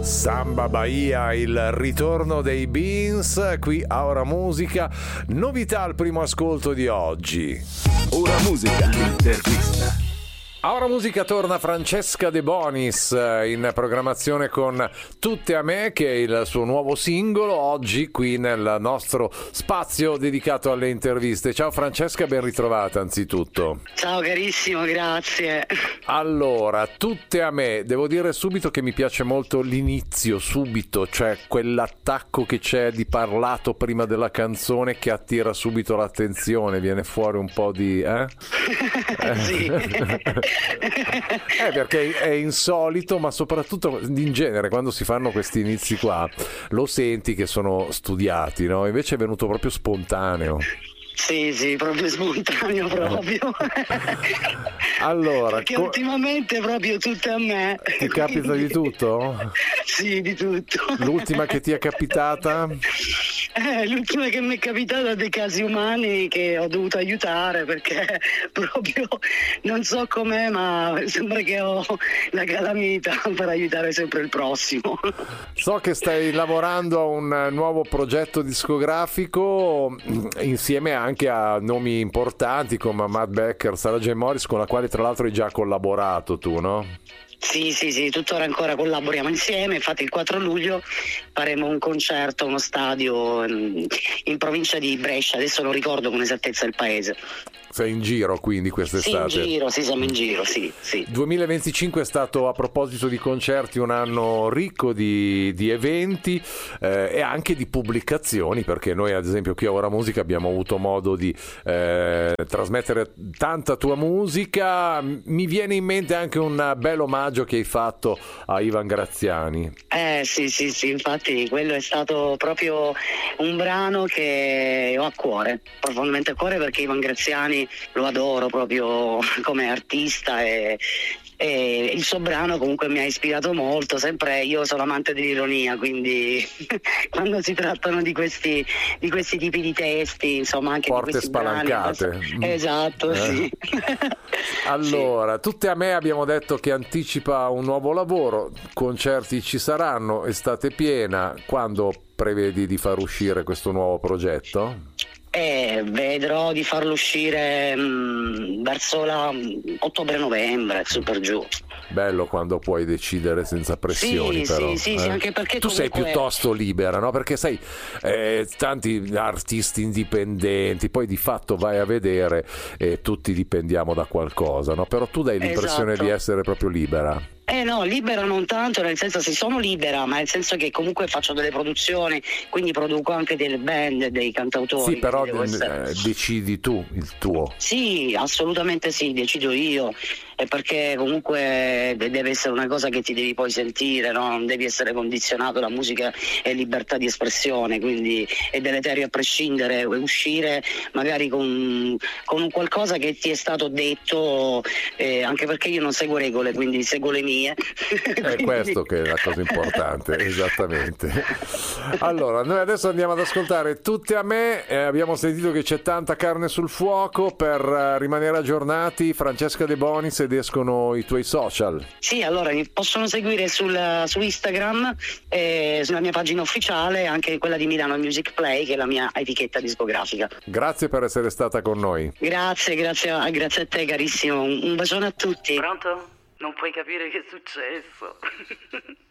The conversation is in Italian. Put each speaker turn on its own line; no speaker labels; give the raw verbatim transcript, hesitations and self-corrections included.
Samba Bahia, il ritorno dei Beans, qui a Ora Musica. Novità al primo ascolto di oggi.
Ora Musica, l'intervista.
A Ora Musica torna Francesca De Bonis in programmazione con Tutte a me, che è il suo nuovo singolo, oggi qui nel nostro spazio dedicato alle interviste. Ciao Francesca, ben ritrovata anzitutto.
Ciao carissimo, grazie.
Allora, Tutte a me, devo dire subito che mi piace molto l'inizio, subito, cioè quell'attacco che c'è di parlato prima della canzone che attira subito l'attenzione, viene fuori un po' di... Eh?
Sì.
Eh, perché è insolito, ma soprattutto in genere quando si fanno questi inizi qua lo senti che sono studiati, no? Invece è venuto proprio spontaneo.
Sì, sì, proprio spontaneo proprio.
Allora,
perché
co-
ultimamente proprio Tutte a me.
Ti capita di tutto?
Sì, di tutto.
L'ultima che ti è capitata?
Eh, l'ultima che mi è capitata dei casi umani che ho dovuto aiutare perché proprio non so com'è, ma sembra che ho la calamita per aiutare sempre il prossimo.
So che stai lavorando a un nuovo progetto discografico insieme anche a nomi importanti come Matt Becker, Sarah J. Morris, con la quale tra l'altro hai già collaborato tu, no?
Sì, sì, sì, tuttora ancora collaboriamo insieme. Infatti il quattro luglio faremo un concerto a uno stadio in provincia di Brescia, adesso non ricordo con esattezza il paese.
Sei in giro quindi quest'estate?
Sì, in giro, sì, siamo in giro, sì, sì.
duemilaventicinque è stato, a proposito di concerti, un anno ricco di, di eventi eh, e anche di pubblicazioni, perché noi ad esempio qui a Ora Musica abbiamo avuto modo di eh, trasmettere tanta tua musica. Mi viene in mente anche un bel omaggio che hai fatto a Ivan Graziani.
Eh sì, sì, sì, infatti quello è stato proprio un brano che ho a cuore, profondamente a cuore, perché Ivan Graziani lo adoro proprio come artista e, e il suo brano comunque mi ha ispirato molto. Sempre io sono amante dell'ironia, quindi quando si trattano di questi di questi tipi di testi, insomma, anche
porte
di questi
spalancate
brani, esatto, eh? Sì.
Allora, sì. Tutte a me abbiamo detto che anticipa un nuovo lavoro, concerti ci saranno, estate piena. Quando prevedi di far uscire questo nuovo progetto?
Eh, vedrò di farlo uscire mh, verso la ottobre-novembre, su per giù.
Bello quando puoi decidere senza pressioni,
sì,
però.
Sì, sì,
eh?
sì, anche perché
tu
comunque...
sei piuttosto libera, no? Perché sai, eh, tanti artisti indipendenti, poi di fatto vai a vedere e tutti dipendiamo da qualcosa, no? Però tu dai l'impressione
esatto.
di essere proprio libera.
Eh no, libera non tanto, nel senso se sono libera, ma nel senso che comunque faccio delle produzioni, quindi produco anche delle band, dei cantautori.
Sì, però
essere...
eh, decidi tu il tuo.
Sì, assolutamente sì, decido io, è perché comunque deve essere una cosa che ti devi poi sentire, no? Non devi essere condizionato, la musica è libertà di espressione, quindi è deleterio a prescindere, uscire magari con, con un qualcosa che ti è stato detto, eh, anche perché io non seguo regole, quindi seguo le mie.
È questo che è la cosa importante, esattamente. Allora, noi adesso andiamo ad ascoltare Tutte a me, eh, abbiamo sentito che c'è tanta carne sul fuoco. Per uh, rimanere aggiornati, Francesca De Bonis, ed escono i tuoi social.
Sì, allora mi possono seguire sul, su Instagram, eh, sulla mia pagina ufficiale, anche quella di Milano Music Play, che è la mia etichetta discografica.
Grazie per essere stata con noi.
Grazie, grazie a, grazie a te carissimo, un, un bacione a tutti.
Pronto? Non puoi capire che è successo.